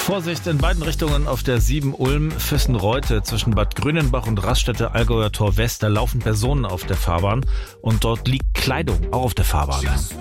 Vorsicht in beiden Richtungen auf der 7 Ulm-Füssen-Reute zwischen Bad Grünenbach und Raststätte Allgäuer Tor West. Da laufen Personen auf der Fahrbahn und dort liegt Kleidung auch auf der Fahrbahn.